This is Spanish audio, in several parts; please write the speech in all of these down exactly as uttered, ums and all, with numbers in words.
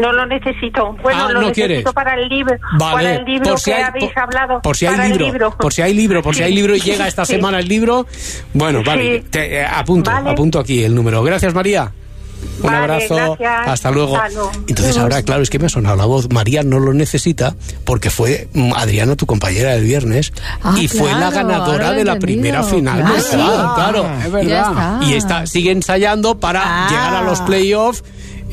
No lo necesito. Bueno, ah, lo no necesito quieres. para el libro. Vale. Para el libro por si que hay, habéis por, hablado. Por si hay para libro, el libro. Por si hay libro, por sí. si hay libro y llega esta sí. semana el libro. Bueno, vale. Sí. Te, eh, apunto, vale. apunto aquí el número. Gracias, María. Un vale, abrazo, gracias. hasta luego. Hasta luego. Entonces ahora, claro, es que me ha sonado la voz. María no lo necesita porque fue mm, Adriana, tu compañera del viernes, ah, y claro, fue la ganadora de la primera final. Claro, mensual, claro. Ah, es verdad. Está. Y está, sigue ensayando para ah. llegar a los playoffs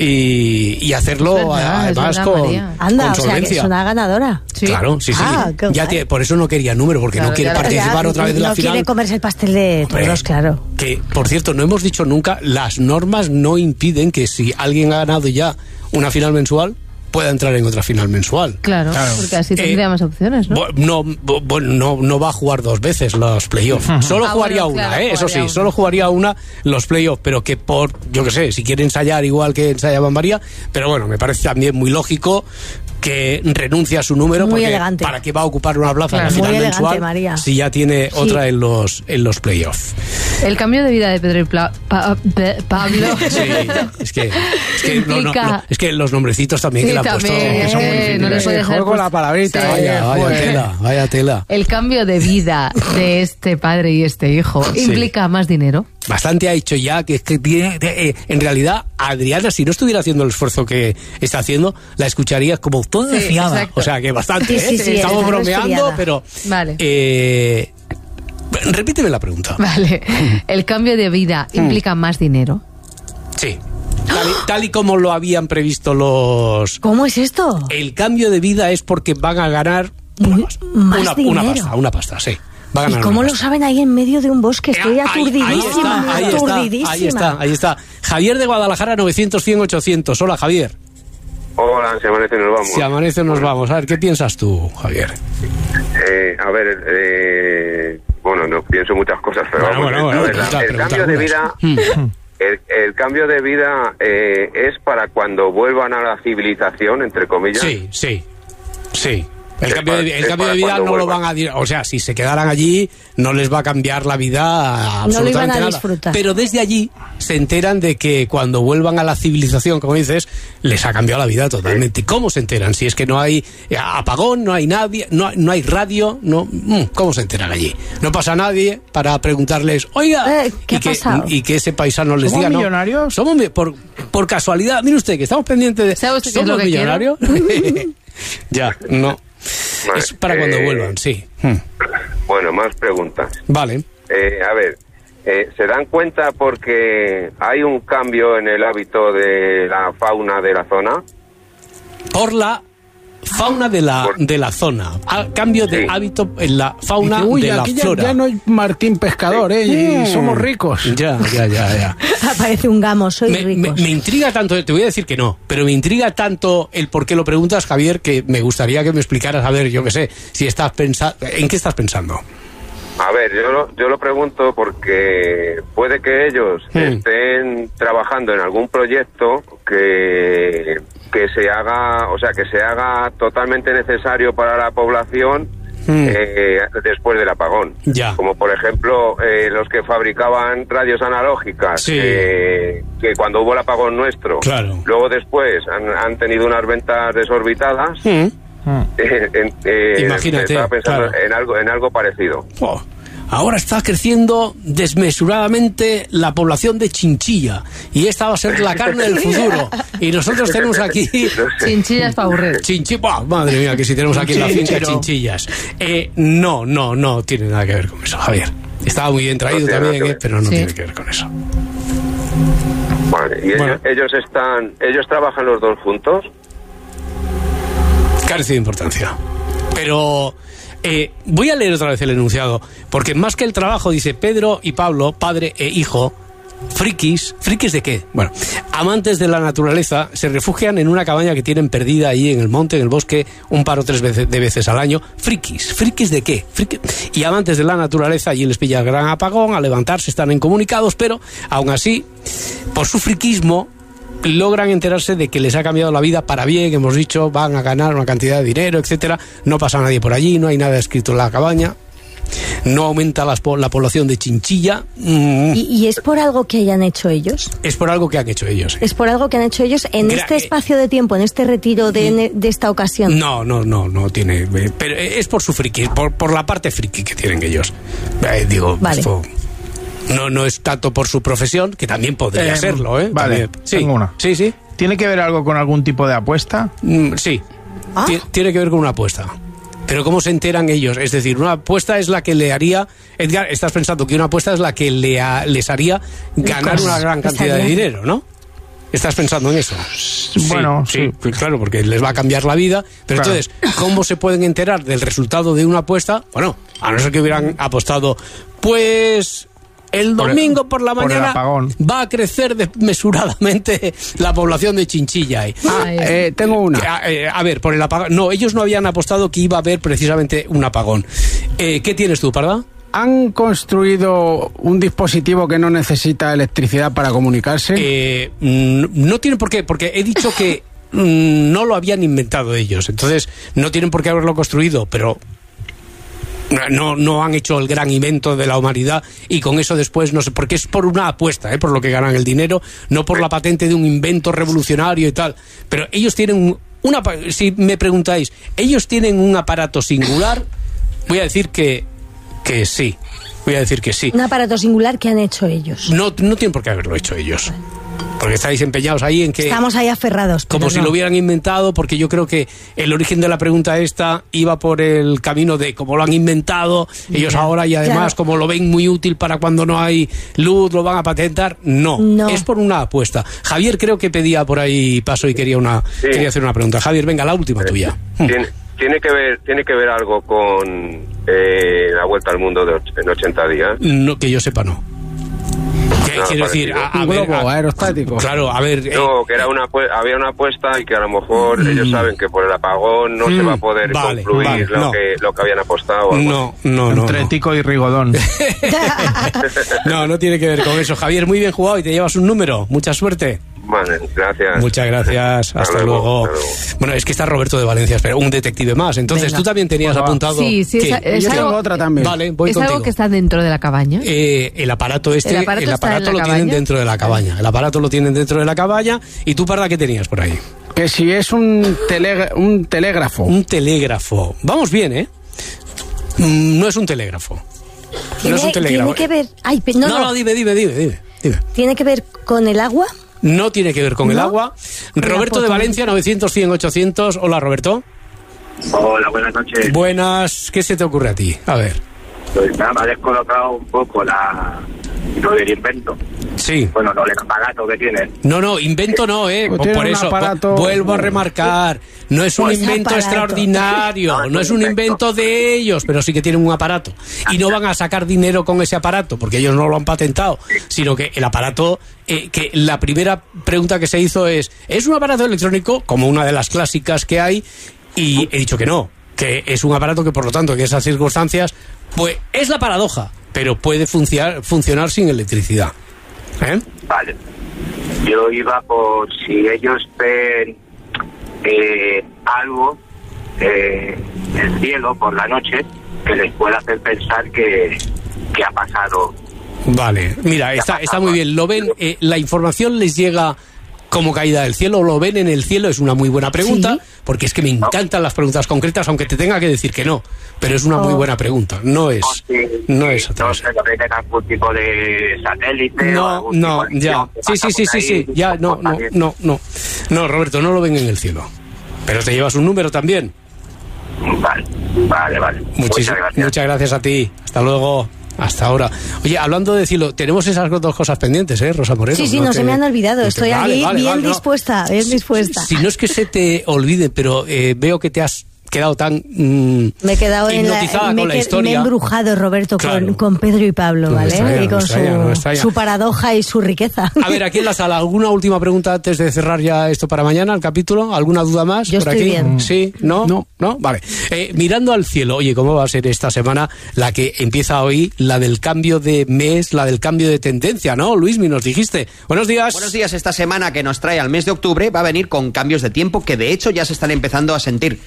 y, y hacerlo es verdad, además es verdad, con, María. Anda, con o sea, que solvencia. es una ganadora. Sí. Claro, sí, sí. Ah, ya tiene, por eso no quería número, porque claro, no quiere claro. participar Ya, otra vez no en la final. No quiere comerse el pastel de Hombre, todos, claro. Que, por cierto, no hemos dicho nunca, las normas no impiden que si alguien ha ganado ya una final mensual, pueda entrar en otra final mensual. Claro, claro. Porque así tendría eh, más opciones, ¿no? No, no, no, no va a jugar dos veces los playoffs. Uh-huh. Solo ah, jugaría bueno, una, claro, ¿eh? Eso sí, una. Solo jugaría una los playoffs, pero que por, yo qué sé, si quiere ensayar igual que ensayaba María, pero bueno, me parece también muy lógico que renuncia a su número, muy porque elegante. ¿para qué va a ocupar una plaza claro, en la final muy mensual elegante, María. si ya tiene sí. otra en los en los playoffs? El cambio de vida de Pedro y Pla, pa, pa, Pablo. Sí, es que, es que, los, no, no, es que los nombrecitos también sí, que le han también, puesto. Es que eh, no le puede juego pues, la palabrita. Sí, vaya, vaya pues. tela, vaya tela. El cambio de vida de este padre y este hijo sí. implica más dinero. Bastante ha hecho ya, que es que tiene, eh, en realidad, Adriana, si no estuviera haciendo el esfuerzo que está haciendo, la escucharías como toda sí, fiada. Exacto. O sea, que bastante, sí, sí, ¿eh? sí, Estamos bromeando, estudiada. pero... Vale. Eh, repíteme la pregunta. Vale. ¿El cambio de vida implica hmm. más dinero? Sí. Tal y, tal y como lo habían previsto los... ¿Cómo es esto? El cambio de vida es porque van a ganar una, más una, dinero. una pasta, una pasta, sí. ¿Y cómo lo saben ahí en medio de un bosque? Estoy eh, aturdidísima, ahí, ahí, está, aturdidísima. ahí está, ahí está. Javier de Guadalajara, novecientos, cien, ochocientos. Hola, Javier. Hola, si amanece nos vamos. Si amanece nos vamos. A ver, ¿qué piensas tú, Javier? Eh, a ver, eh, bueno, no pienso muchas cosas, pero bueno, vamos, bueno, bueno, ver, pregunta, el pregunta cambio algunas. de vida... El, el cambio de vida eh, es para cuando vuelvan a la civilización, entre comillas. Sí, sí, sí. El es cambio, para, de, el cambio de vida no vuelvan. lo van a decir, o sea, si se quedaran allí no les va a cambiar la vida absolutamente no lo iban a nada. Disfrutar. Pero desde allí se enteran de que cuando vuelvan a la civilización, como dices, les ha cambiado la vida totalmente. Sí. ¿Cómo se enteran? Si es que no hay apagón, no hay nadie, no, no hay radio, no, ¿cómo se enteran allí? No pasa nadie para preguntarles, oiga, eh, ¿qué y, ha que, pasado? y que ese paisano les ¿Somos diga, millonarios? ¿no? Somos por, por casualidad, mire usted que estamos pendientes de, ¿sabe usted ¿somos qué es lo que millonarios? Ya, no. Vale, es para cuando eh, vuelvan, sí. Bueno, más preguntas. Vale. Eh, a ver, eh, ¿se dan cuenta porque hay un cambio en el hábito de la fauna de la zona? Por la fauna de la, de la zona. A cambio de sí. hábito en la fauna Uy, de la aquí flora. Ya, ya no hay Martín Pescador, ¿eh? Y mm. somos ricos. Ya, ya, ya, ya. Parece un gamo, soy me, ricos. Me, me intriga tanto, te voy a decir que no, pero me intriga tanto el por qué lo preguntas, Javier, que me gustaría que me explicaras, a ver, yo qué sé, si estás pensando, ¿en qué estás pensando? A ver, yo lo, yo lo pregunto porque puede que ellos hmm. estén trabajando en algún proyecto que, que se haga, o sea, que se haga totalmente necesario para la población hmm. eh, después del apagón. Ya. Como por ejemplo eh, los que fabricaban radios analógicas, sí. eh, que cuando hubo el apagón nuestro, claro. luego después han, han tenido unas ventas desorbitadas. Hmm. Eh, eh, eh, Imagínate, estaba pensando claro. en algo en algo parecido. Oh, ahora está creciendo desmesuradamente la población de chinchilla y esta va a ser la carne del futuro. Y nosotros tenemos aquí chinchillas para aburrir. Chinchilla, madre mía, que si tenemos aquí en la finca chinchillas. Eh, no, no, no tiene nada que ver con eso, Javier. Estaba muy bien traído no también, eh, pero no sí. tiene que ver con eso. Vale, y bueno. ellos, ellos están, ellos trabajan los dos juntos. Carece de importancia. Pero eh, voy a leer otra vez el enunciado, porque más que el trabajo, dice Pedro y Pablo, padre e hijo, frikis, ¿frikis de qué? Bueno, amantes de la naturaleza, se refugian en una cabaña que tienen perdida ahí en el monte, en el bosque, un par o tres veces, de veces al año. Frikis, ¿frikis de qué? Frikis. Y amantes de la naturaleza, allí les pilla el gran apagón, al levantarse están incomunicados, pero aún así, por su friquismo, logran enterarse de que les ha cambiado la vida para bien, que hemos dicho, van a ganar una cantidad de dinero, etcétera. No pasa nadie por allí, no hay nada escrito en la cabaña. no aumenta la, la población de chinchilla. Mm. ¿Y, ¿Y es por algo que hayan hecho ellos? Es por algo que han hecho ellos. ¿eh? Es por algo que han hecho ellos en Gra este espacio de tiempo, en este retiro de, de esta ocasión. No, no, no, no tiene. Eh, pero es por su friki, por, por la parte friki que tienen ellos. Eh, digo, vale. esto no, no es tanto por su profesión, que también podría Eh, serlo, ¿eh? Vale, También. Sí, tengo una. sí, sí. ¿Tiene que ver algo con algún tipo de apuesta? Mm, sí. Ah. Ti- Tiene que ver con una apuesta. Pero ¿cómo se enteran ellos? Es decir, una apuesta es la que le haría... Edgar, estás pensando que una apuesta es la que le ha- les haría ganar Pues, una gran pues cantidad de haría- dinero, ¿no? ¿Estás pensando en eso? Bueno, sí. pues claro, porque les va a cambiar la vida. Pero Claro. entonces, ¿cómo se pueden enterar del resultado de una apuesta? Bueno, a no ser que hubieran apostado, pues... El Por el- domingo por la por el mañana apagón. va a crecer desmesuradamente la población de chinchilla. ahí. Ay. Eh, tengo una. A, eh, a ver, por el apagón. No, ellos no habían apostado que iba a haber precisamente un apagón. Eh, ¿Qué tienes tú, Parda? ¿Han construido un dispositivo que no necesita electricidad para comunicarse? Eh, mm, no tienen por qué, porque he dicho que mm, no lo habían inventado ellos. Entonces, no tienen por qué haberlo construido, pero no, no han hecho el gran invento de la humanidad y con eso después no sé, porque es por una apuesta, ¿eh? Por lo que ganan el dinero, no por la patente de un invento revolucionario y tal. Pero ellos tienen un, una, si me preguntáis, ellos tienen un aparato singular, voy a decir que, que sí, voy a decir que sí. Un aparato singular que han hecho ellos. No, no tienen por qué haberlo hecho ellos. Porque estáis empeñados ahí en que... Estamos ahí aferrados. pero Como si no. lo hubieran inventado, porque yo creo que el origen de la pregunta esta iba por el camino de cómo lo han inventado, ellos Ya, ahora y además claro. como lo ven muy útil para cuando no hay luz, lo van a patentar. No, No. es por una apuesta. Javier creo que pedía por ahí paso y quería una Sí. quería hacer una pregunta. Javier, venga, la última tuya. Tiene, tiene que ver tiene que ver algo con eh, la vuelta al mundo de och- en ochenta días. No, que yo sepa, no. ¿Qué No, quiero decir? parecido. A, a Un ver, globo a- aerostático. Claro, a ver... eh, No, que era una apue- había una apuesta y que a lo mejor ellos saben que por el apagón no se va a poder Mm, vale, concluir vale, lo no. que lo que habían apostado. o algo no, no, no. Entre no. Tico y Rigodón. No, no tiene que ver con eso. Javier, muy bien jugado y te llevas un número. Mucha suerte. Vale, gracias. Muchas gracias. Hasta, luego. hasta luego. Bueno, es que está Roberto de Valencia, espera, un detective más. Entonces, Venga. tú también tenías Pues va. apuntado... Sí, sí, ¿Qué? esa- es Yo algo- tengo otra también. Vale, voy es contigo. algo que está dentro de la cabaña. Eh, el aparato este, ¿El aparato el está en aparato la lo tienen cabaña? dentro de la cabaña. El aparato lo tienen dentro de la cabaña. ¿Y tú, Parda, qué tenías por ahí? Que si es un, teleg- un telégrafo. Un telégrafo. Vamos bien, ¿eh? Mm, No es un telégrafo. No ¿Tiene, es un telégrafo. tiene que ver... Ay, pe- no, No, no, no, dime, dime, dime, dime. dime. ¿Tiene que ver con el agua? No tiene que ver con el ¿No? agua. Con la Roberto de foto. Valencia, novecientos, cien, ochocientos. Hola, Roberto. Hola, buenas noches. Buenas. ¿Qué se te ocurre a ti? A ver. Pues nada, me ha descolocado un poco la lo del invento. Sí. Bueno, lo del aparato que tienen. No, no, invento no, ¿eh? Pues Por, tiene por un eso, aparato- vu- vuelvo a remarcar. No es un Pues invento aparato. extraordinario, no es un invento de ellos, pero sí que tienen un aparato. Y no van a sacar dinero con ese aparato, porque ellos no lo han patentado, sino que el aparato, eh, que la primera pregunta que se hizo es, ¿es un aparato electrónico? Como una de las clásicas que hay, y he dicho que no, que es un aparato que por lo tanto en esas circunstancias, pues es la paradoja, pero puede funcionar, funcionar sin electricidad. ¿Eh? Vale. Yo iba por si ellos ven eh, algo eh, en el cielo por la noche que les pueda hacer pensar que, que ha pasado. Vale, mira, está, está muy bien. Lo ven, eh, la información les llega como caída del cielo, lo ven en el cielo, es una muy buena pregunta, Sí. porque es que me encantan las preguntas concretas, aunque te tenga que decir que no, pero es una muy Oh. buena pregunta, no es, O si, no es no otra sé, cosa. lo ven en algún tipo de satélite. o No, algún no, tipo de ya, misión que sí, sí, pasa sí, por sí, sí, ahí, ya, no, no, comportamiento. no, no, no, Roberto, no lo ven en el cielo, pero te llevas un número también. Vale, vale, vale. Muchis- Muchas gracias. Muchas gracias a ti, hasta luego. Hasta ahora. Oye, hablando de cielo, tenemos esas dos cosas pendientes, ¿eh, Rosa Moreno? Sí, sí, no se me han olvidado. Estoy Vale, aquí vale, bien vale, no. dispuesta, bien dispuesta. Si no es que se te olvide, pero eh, veo que te has quedado tan mm, Me he quedado en la, hipnotizada me, con la he que- me he historia. embrujado, Roberto, Claro. con, con Pedro y Pablo, No me ¿vale? extraña, y no con me extraña, no me su, extraña. su paradoja y su riqueza. A ver, aquí en la sala, ¿alguna última pregunta antes de cerrar ya esto para mañana, el capítulo? ¿Alguna duda más Yo por estoy aquí? bien. ¿Sí? ¿No? No. ¿No? Vale. Eh, mirando al cielo, oye, ¿cómo va a ser esta semana la que empieza hoy, la del cambio de mes, la del cambio de tendencia, ¿no? Luismi, nos dijiste. Buenos días. Buenos días, esta semana que nos trae al mes de octubre va a venir con cambios de tiempo que de hecho ya se están empezando a sentir. Poquito. En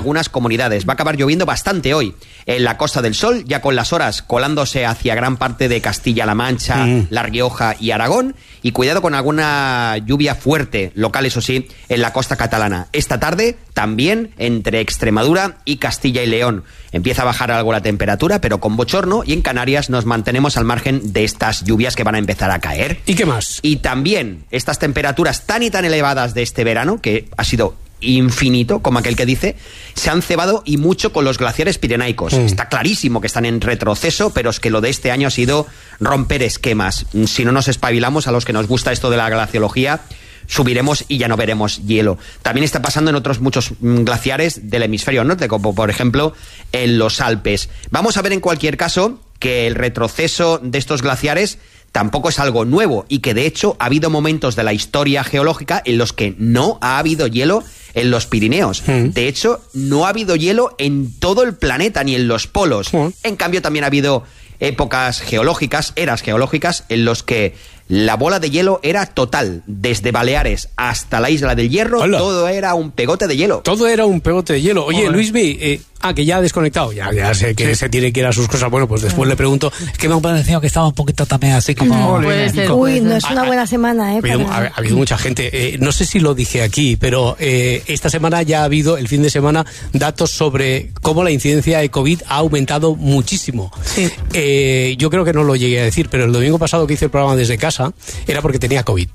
algunas comunidades. Va a acabar lloviendo bastante hoy en la Costa del Sol, ya con las horas colándose hacia gran parte de Castilla-La Mancha, mm. La Rioja y Aragón. Y cuidado con alguna lluvia fuerte, local eso sí, en la costa catalana. Esta tarde también entre Extremadura y Castilla y León. Empieza a bajar algo la temperatura, pero con bochorno, y en Canarias nos mantenemos al margen de estas lluvias que van a empezar a caer. ¿Y qué más? Y también estas temperaturas tan y tan elevadas de este verano, que ha sido infinito, como aquel que dice, se han cebado y mucho con los glaciares pirenaicos. Mm. Está clarísimo que están en retroceso, pero es que lo de este año ha sido romper esquemas. Si no nos espabilamos, a los que nos gusta esto de la glaciología, subiremos y ya no veremos hielo. También está pasando en otros muchos glaciares del hemisferio norte, como por ejemplo en los Alpes. Vamos a ver en cualquier caso que el retroceso de estos glaciares tampoco es algo nuevo y que de hecho ha habido momentos de la historia geológica en los que no ha habido hielo en los Pirineos. Mm. De hecho, no ha habido hielo en todo el planeta, ni en los polos. Mm. En cambio, también ha habido épocas geológicas, eras geológicas, en los que la bola de hielo era total. Desde Baleares hasta la Isla del Hierro, Hola. todo era un pegote de hielo. Todo era un pegote de hielo. Oye, Luismi, eh, ah, que ya ha desconectado. Ya, ya sé que sí. se tiene que ir a sus cosas. Bueno, pues después le pregunto. Es que me ha parecido que estaba un poquito también así como... No, puede ser. Uy, no es una buena semana, ¿eh? Ha habido, ha, ha habido mucha gente. Eh, no sé si lo dije aquí, pero eh, esta semana ya ha habido, el fin de semana, datos sobre cómo la incidencia de COVID ha aumentado muchísimo. Sí. Eh, yo creo que no lo llegué a decir, pero el domingo pasado que hice el programa desde casa era porque tenía COVID.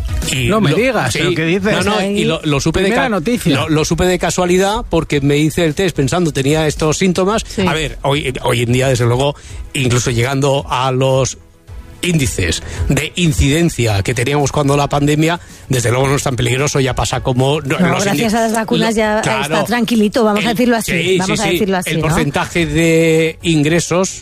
Y no me lo, digas, sí, ¿qué dices? No, no, y lo, lo supe Primera de noticia. Lo, lo supe de casualidad porque me hice el test pensando tenía estos síntomas. Sí. A ver, hoy, hoy en día, desde luego, incluso llegando a los índices de incidencia que teníamos cuando la pandemia, desde luego no es tan peligroso, ya pasa como... No, los gracias a las vacunas lo, ya claro, está tranquilito, vamos el, a decirlo así. Sí, vamos sí, a decirlo así, el ¿no? porcentaje de ingresos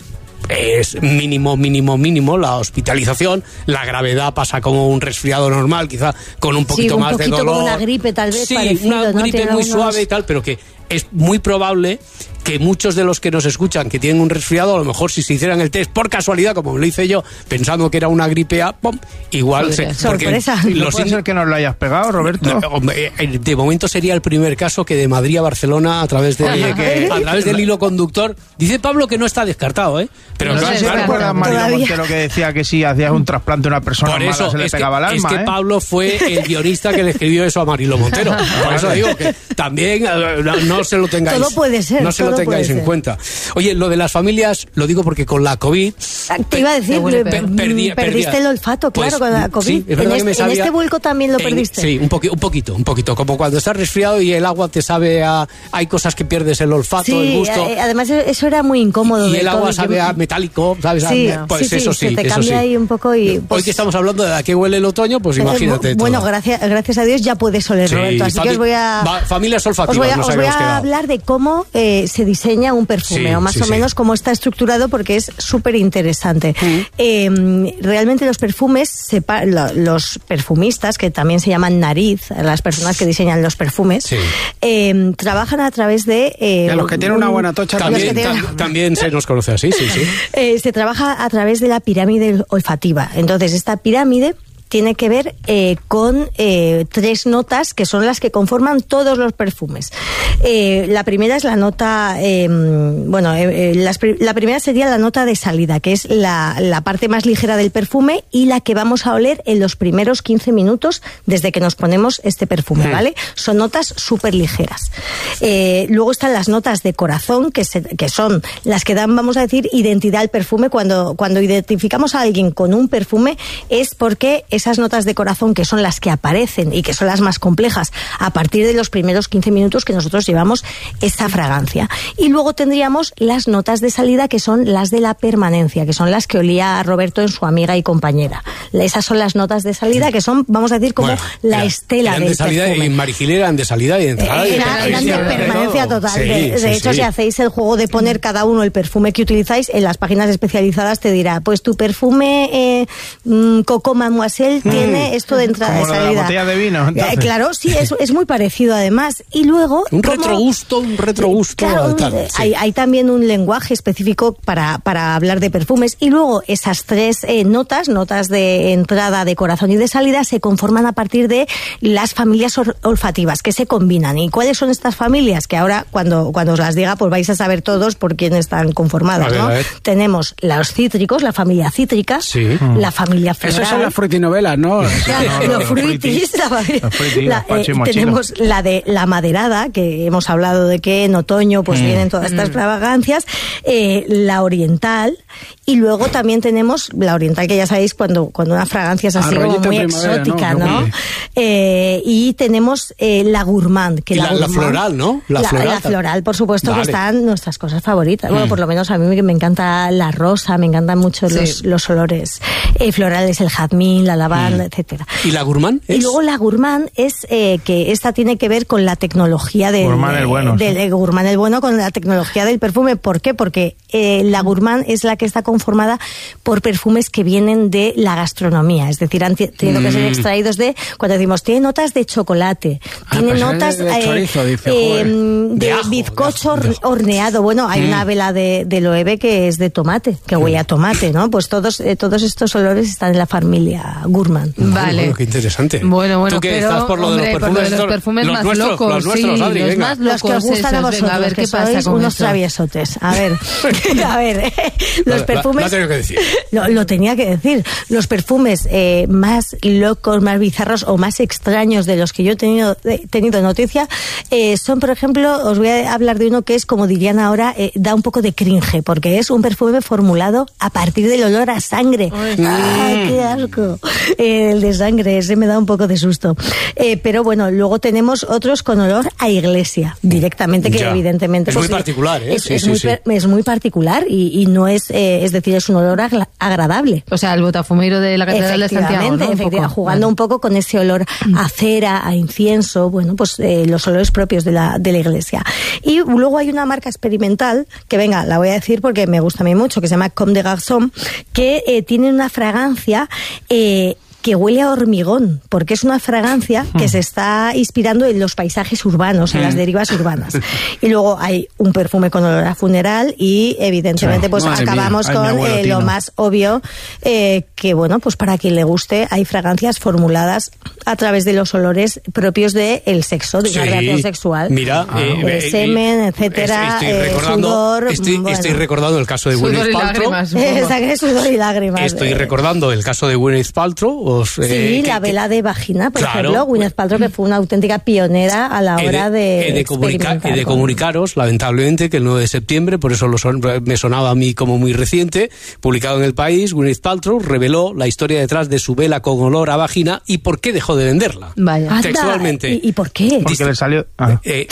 es mínimo, mínimo, mínimo. La hospitalización, la gravedad pasa como un resfriado normal, quizá con un poquito sí, un más de dolor. Como una gripe tal vez, sí, parecido, una ¿no? gripe Tiene muy unos... suave y tal, pero que es muy probable que muchos de los que nos escuchan que tienen un resfriado, a lo mejor si se hicieran el test por casualidad, como me lo hice yo, pensando que era una gripe A, ¡pum!, igual se... Sorpresa. ¿No puede ser que nos lo hayas pegado, Roberto? No, de momento sería el primer caso que de Madrid a Barcelona, a través, de, Oye, que, a través del hilo conductor, dice Pablo que no está descartado, ¿eh? Pero no, no sé si claro, recuerdas Mario Montero que decía que si hacías un trasplante a una persona por eso, mala se le pegaba que, el alma, es que ¿eh? Pablo fue el guionista que le escribió eso a Marilo Montero. Por eso digo que también no, no se lo tengáis. Todo puede ser. No se lo tengáis en cuenta. Oye, lo de las familias, lo digo porque con la COVID... Te iba a decir, per, per, perdí, perdiste perdí, el olfato, claro, pues, con la COVID. Sí, es en, este, este, sabía, en este vuelco también lo en, perdiste. Sí, un, poqui, un poquito, un poquito. Como cuando estás resfriado y el agua te sabe a... Hay cosas que pierdes el olfato, sí, el gusto. Eh, además, eso era muy incómodo. Y el agua COVID. sabe a metálico, ¿sabes? Sí, pues sí, eso sí, sí, se te eso cambia sí. ahí un poco y... Pues, hoy que estamos hablando de a qué huele el otoño, pues imagínate. Eh, bueno, todo. gracias, gracias a Dios ya puedes oler, sí, Roberto. Así que os voy a... Va, familias olfativas, os voy a, nos os voy a hablar de cómo eh, se diseña un perfume, sí, o más sí, o menos sí. cómo está estructurado, porque es súper interesante. Mm. Eh, realmente los perfumes, sepa, lo, los perfumistas, que también se llaman nariz, las personas que diseñan los perfumes, sí. eh, trabajan a través de... Eh, a los que tienen una buena tocha también, también, tam, también se nos conoce así, sí, sí. Eh, se trabaja a través de la pirámide olfativa. Entonces, esta pirámide tiene que ver eh, con eh, tres notas que son las que conforman todos los perfumes. Eh, la primera es la nota, eh, bueno, eh, las, la primera sería la nota de salida, que es la, la parte más ligera del perfume y la que vamos a oler en los primeros quince minutos desde que nos ponemos este perfume, ¿vale? Son notas súper ligeras. Eh, luego están las notas de corazón, que, se, que son las que dan, vamos a decir, identidad al perfume. Cuando, cuando identificamos a alguien con un perfume es porque esas notas de corazón, que son las que aparecen y que son las más complejas a partir de los primeros quince minutos que nosotros llevamos esta fragancia. Y luego tendríamos las notas de salida, que son las de la permanencia, que son las que olía a Roberto en su amiga y compañera. Esas son las notas de salida, que son, vamos a decir, como bueno, la eran, estela eran del de salida, perfume. En Marigil eran de salida y de entrada. Eh, y de eran, eran de permanencia total. Sí, de de sí, hecho, sí. si hacéis el juego de poner cada uno el perfume que utilizáis, en las páginas especializadas te dirá, pues tu perfume eh, Coco Mademoiselle él Mm. tiene esto de entrada Como y lo de la salida. botella de vino, entonces. Eh, claro, sí, es, es muy parecido además. Y luego... Un ¿cómo? retrogusto, un retrogusto. Claro, tal, eh, sí. hay, hay también un lenguaje específico para, para hablar de perfumes y luego esas tres eh, notas, notas de entrada, de corazón y de salida, se conforman a partir de las familias or- olfativas que se combinan. ¿Y cuáles son estas familias? Que ahora, cuando, cuando os las diga, pues vais a saber todos por quién están conformadas, A ver, ¿no? a ver. Tenemos los cítricos, la familia cítrica, Sí. la familia floral. Esas son las fruitinovelas, ¿no? Claro, No, no, los los fruitis, fruitis. la familia- Los fruitis, la, los pacho y eh, mochilo. tenemos la de la maderada, que hemos hablado de que en otoño pues Mm. vienen todas estas fragancias, eh, la oriental, y luego también tenemos la oriental, que ya sabéis, cuando, cuando una fragancia es así como Arroyito muy primavera, exótica, ¿no? ¿no? Qué Eh, y tenemos eh, la gourmand, que Y la- la gourmand- floral, ¿no? La La, floral. la floral, por supuesto, Vale. que están nuestras cosas favoritas. Mm. Bueno, por lo menos a mí me, me encanta la rosa, me encantan mucho Sí. los, los olores eh, florales, el jazmín, la lavanda, etcétera. ¿Y la gourmand? Y es? luego la gourmand es eh, que esta tiene que ver con la tecnología del Gourmand el bueno, del sí. eh, gourmand el bueno, con la tecnología del perfume. ¿Por qué? Porque eh, la gourmand es la que está conformada por perfumes que vienen de la gastronomía, es decir, han ti- tenido que ser Mm. extraídos de, cuando decimos, tiene notas de chocolate, Ah, tiene pues es notas de chorizo, dice, eh, joder. de, De ajo, bizcocho de ajo, de ajo. horneado. Bueno, hay Mm. una vela de, de Loewe que es de tomate, que huele a tomate, ¿no? Pues todos, eh, todos estos olores están en la familia gourmand. Bueno, Vale. bueno, qué interesante. Bueno, bueno, ¿Tú qué pero, estás por lo de hombre, los por lo perfumes? de los estos? perfumes los más nuestros, locos, los nuestros, sí, Adri, los venga. más Los que os locos gustan a esos. vosotros, Venga, a ver que qué pasa sois con unos esto. traviesotes. A ver, a ver, Lo- los lo- perfumes... lo ha tenido que decir. Lo, lo tenía que decir. Los perfumes eh, más locos, más bizarros o más extraños de los que yo he tenido, he tenido noticia eh, son, por ejemplo, os voy a hablar de uno que es, como dirían ahora, eh, da un poco de cringe, porque es un perfume formulado a partir del olor a sangre. ¡Ay, qué asco! Eh, el de sangre, ese me da un poco de susto. Eh, pero bueno, luego tenemos otros con olor a iglesia, directamente, que Ya. evidentemente... Es pues, muy particular, ¿eh? Es, Sí, es sí, muy, sí. per- es muy particular y, y no es, eh, es decir, es un olor agra- agradable. O sea, el botafumeiro de la Catedral de Santiago, Efectivamente, ¿no? Un efectivamente, poco. jugando Vale. un poco con ese olor a cera, a incienso, bueno, pues eh, los olores propios de la, de la iglesia. Y luego hay una marca experimental, que venga, la voy a decir porque me gusta a mí mucho, que se llama Comme des Garçons, que eh, tiene una fragancia... Eh, que huele a hormigón, porque es una fragancia que se está inspirando en los paisajes urbanos, en las derivas urbanas. Y luego hay un perfume con olor a funeral y evidentemente Sí. pues Madre mía. acabamos Ay, mi con abuelo eh, lo Tino. más obvio, eh, que bueno, pues para quien le guste, hay fragancias formuladas a través de los olores propios del sexo, de una Sí. relación sexual. Mira, eh, Eh, eh, semen, eh, etcétera, Estoy eh, recordando, sudor, estoy, bueno. estoy recordando el caso de Sudor Gwyneth y Paltrow. lágrimas. Eh, sangre, sudor y lágrimas. Estoy eh. recordando el caso de Gwyneth Paltrow. Os, eh, Sí, que- la que- vela de vagina, por Claro. ejemplo, Gwyneth Paltrow, que fue una auténtica pionera a la He hora de, he de, comunica- experimentar he de con- comunicaros, lamentablemente, que el nueve de septiembre, por eso lo son- me sonaba a mí como muy reciente, publicado en El País, Gwyneth Paltrow reveló la historia detrás de su vela con olor a vagina y por qué dejó de venderla. Vaya. Anda, Textualmente. ¿Y, y por qué? Porque le salió... ah. Eh,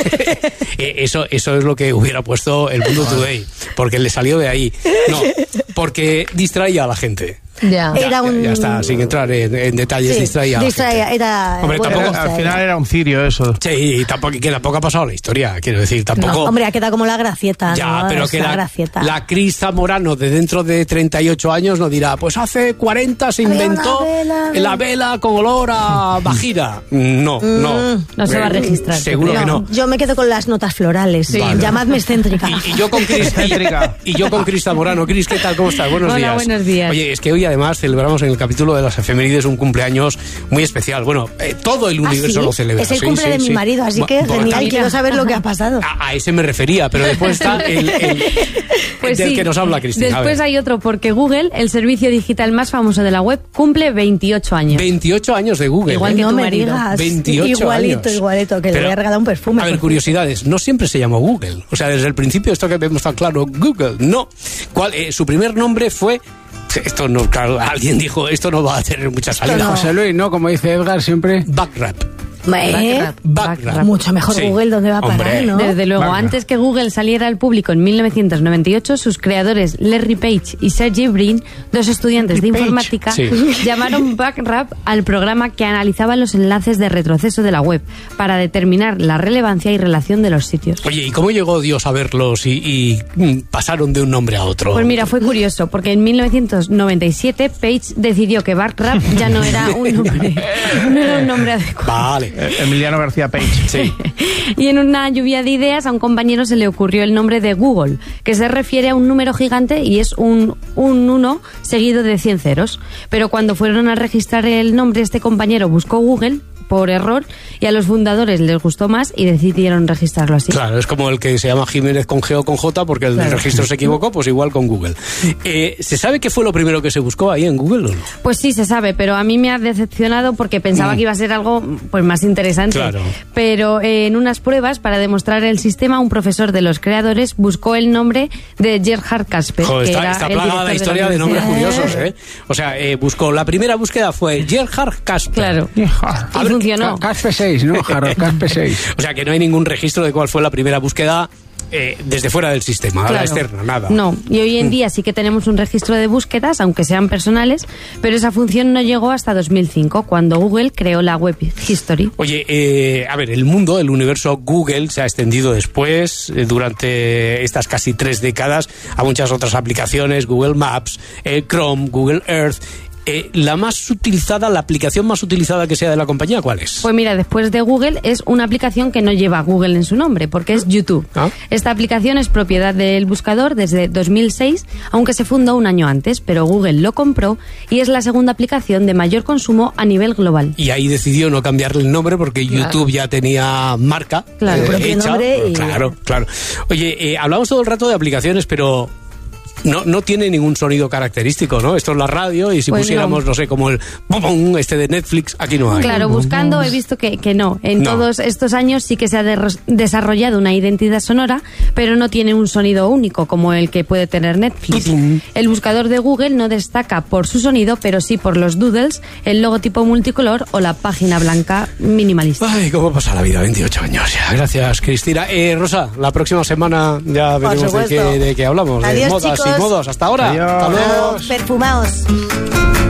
eh, eso, eso es lo que hubiera puesto el Mundo Today, porque le salió de ahí. No, porque distraía a la gente. Ya. Ya, Era ya- un- ya está, sin entrar en, en detalles, Sí, distraía a la distraía, gente. era- Hombre, bueno, tampoco, Era- al distraía. final era un cirio eso. Sí, y tampoco, que tampoco ha pasado la historia, quiero decir, tampoco... No, hombre, ha quedado como la gracieta, Ya, ¿no? pero Es que la la, gracieta. la Cris Zamorano de dentro de treinta y ocho años no dirá, pues hace cuarenta se Había inventó una vela, la vela con olor a vagina. No, no. No se va a Eh, registrar, yo Seguro creo. que no. Yo me quedo con las notas florales. Vale. Llamadme excéntrica. Y, y yo con Cris Excéntrica. y, y yo con Cris Zamorano. Cris, ¿qué tal? ¿Cómo estás? Buenos Hola, días. buenos días. Oye, es que hoy además celebramos en el capítulo de las efemérides un cumpleaños muy especial. Bueno, eh, todo el ¿Ah, universo sí? lo celebra. Es el Sí, cumple sí, de mi sí. marido, así Bu- que bueno, genial, también- quiero saber lo que ha pasado. A, a ese me refería, pero después está el, el- Pues del sí. que nos habla Cristina. A Después ver. hay otro, porque Google, el servicio digital más famoso de la web, cumple veintiocho años. veintiocho años de Google. Igual ¿eh? que no tu me marido. digas. veintiocho igualito, años. igualito, que le Pero, voy a regalar un perfume. A ver, por curiosidades. No siempre se llamó Google. O sea, desde el principio esto que vemos tan claro, Google. No. ¿Cuál, eh, su primer nombre fue... Esto no, claro, alguien dijo, esto no va a tener mucha salida. José Luis, ¿no? Como dice Edgar siempre. Backrap. ¿Eh? Backrap. Mucho mejor Sí. Google, ¿dónde va a parar, Hombre. no? Desde luego, Backrap. antes que Google saliera al público en mil novecientos noventa y ocho, sus creadores Larry Page y Sergey Brin, dos estudiantes de Larry Page. informática, Sí. llamaron Backrap al programa que analizaba los enlaces de retroceso de la web para determinar la relevancia y relación de los sitios. Oye, ¿y cómo llegó Dios a verlos y, y, mm, pasaron de un nombre a otro? Pues mira, fue curioso, porque en mil novecientos noventa y siete Page decidió que Backrap ya no era un nombre, no era un nombre adecuado. Vale. Eh, Emiliano García Page. Sí. Y en una lluvia de ideas a un compañero se le ocurrió el nombre de Google, que se refiere a un número gigante y es un, un uno seguido de cien ceros. Pero cuando fueron a registrar el nombre, este compañero buscó Google por error y a los fundadores les gustó más y decidieron registrarlo así. Claro, es como el que se llama Jiménez con G o con J porque el Claro. registro se equivocó, pues igual con Google. Eh, ¿Se sabe qué fue lo primero que se buscó ahí en Google o no? Pues sí, se sabe, pero a mí me ha decepcionado porque pensaba Mm. que iba a ser algo pues más interesante. Claro. Pero eh, en unas pruebas para demostrar el sistema, un profesor de los creadores buscó el nombre de Gerhard Casper. Joder, que está, era está el plagada la director historia de, nombres universidad. curiosos, ¿eh? O sea, eh, buscó, la primera búsqueda fue Gerhard Casper. Claro. Hija. Y funcionó. Caspe seis, ¿no? Jaro, Caspe seis. O sea, que no hay ningún registro de cuál fue la primera búsqueda eh, desde fuera del sistema, a la Claro. externa, nada. No, y hoy en día sí que tenemos un registro de búsquedas, aunque sean personales, pero esa función no llegó hasta dos mil cinco, cuando Google creó la Web History. Oye, eh, a ver, el mundo, el universo Google se ha extendido después, eh, durante estas casi tres décadas, a muchas otras aplicaciones, Google Maps, eh, Chrome, Google Earth. Eh, la más utilizada, la aplicación más utilizada que sea de la compañía, ¿cuál es? Pues mira, después de Google es una aplicación que no lleva Google en su nombre, porque es YouTube. Ah. Esta aplicación es propiedad del buscador desde dos mil seis, aunque se fundó un año antes, pero Google lo compró y es la segunda aplicación de mayor consumo a nivel global. Y ahí decidió no cambiarle el nombre porque YouTube ya tenía marca Claro. eh, El propio hecha. nombre y- Claro, claro. Oye, eh, hablamos todo el rato de aplicaciones, pero no, no tiene ningún sonido característico, ¿no? Esto es la radio y si Pues pusiéramos, no. no sé, como el bum, bum, este de Netflix, aquí no hay. Claro, buscando he visto que, que no. En No. todos estos años sí que se ha de- desarrollado una identidad sonora, pero no tiene un sonido único como el que puede tener Netflix. El buscador de Google no destaca por su sonido, pero sí por los doodles, el logotipo multicolor o la página blanca minimalista. Ay, cómo pasa la vida, veintiocho años ya. Gracias, Cristina. Eh, Rosa, la próxima semana ya Por veremos de qué, supuesto. de qué hablamos. Adiós, de modas chicos. y modos. Hasta ahora. Adiós. Hasta luego. Perfumaos.